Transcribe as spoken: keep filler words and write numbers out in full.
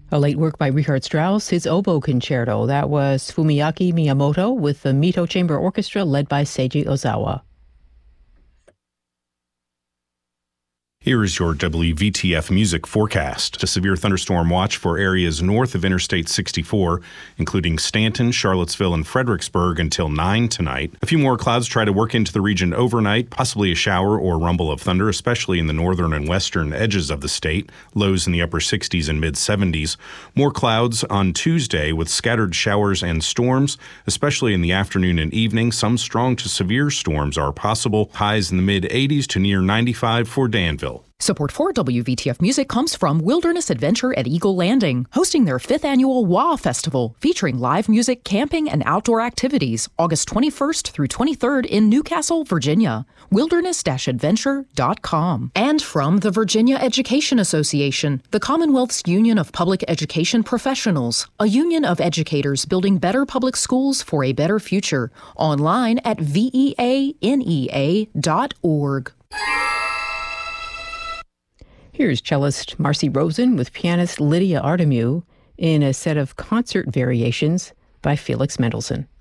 A late work by Richard Strauss, his oboe concerto. That was Fumiyaki Miyamoto with the Mito Chamber Orchestra led by Seiji Ozawa. Here is your W V T F music forecast. A severe thunderstorm watch for areas north of Interstate sixty-four, including Stanton, Charlottesville, and Fredericksburg until nine tonight. A few more clouds try to work into the region overnight, possibly a shower or rumble of thunder, especially in the northern and western edges of the state. Lows in the upper sixties and mid seventies. More clouds on Tuesday with scattered showers and storms, especially in the afternoon and evening. Some strong to severe storms are possible. Highs in the mid eighties to near ninety-five for Danville. Support for W V T F Music comes from Wilderness Adventure at Eagle Landing, hosting their fifth annual W A Festival, featuring live music, camping, and outdoor activities, August twenty-first through twenty-third in Newcastle, Virginia. wilderness adventure dot com. And from the Virginia Education Association, the Commonwealth's Union of Public Education Professionals, a union of educators building better public schools for a better future. Online at V E A N E A dot org. Here's cellist Marcy Rosen with pianist Lydia Artemiou in a set of concert variations by Felix Mendelssohn.